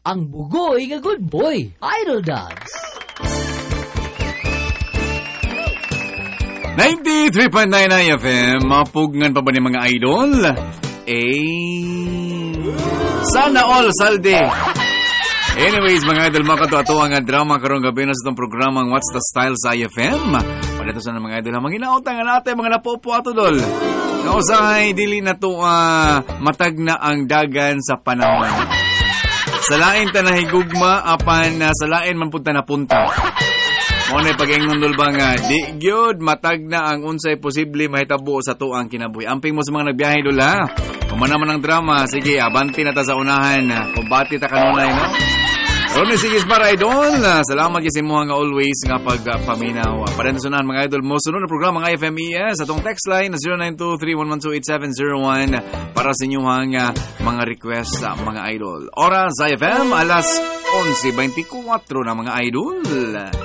ang bugoy nga good boy, Idol Dogs. 93.9 FM, mapugngan pa ba ni mga idol? Sana all salde. Anyways, mga idol, makato-ato ang drama karong gabi na sa itong programang What's the Style sa IFM. Palito sa mga idol, mga inautang natin, mga napopo ato dol. Nausahay, dili na to matag na ang dagan sa panahon. Salain ta nahigugma, apan salain man punta na punta. Muna pag-ingon dol ba nga, di gyud matag na ang unsay posible mahitabo sa to ang kinabuhi. Amping mo sa mga nagbiyahe dol ha. Kumana man ang drama, sige, abanti na ta sa unahan. Kumbati ta kanunay, no? Ronnie, sige, para idol. Salamat kasi mo nga always nga pagpaminaw. Para nasunahan mga idol mo, sunod na programa ng IFMES. Atong text line na 0923-112-8701 para sa inyong mga request sa mga idol. Oras IFM, alas 11:24 na mga idol.